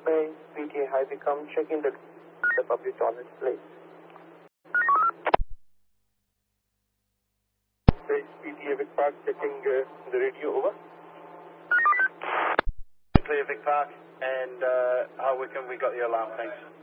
May PTA High become checking the public toilet, please. PTA Vic Park checking the radio, over. Clear Vic Park, and how we got the alarm, thanks.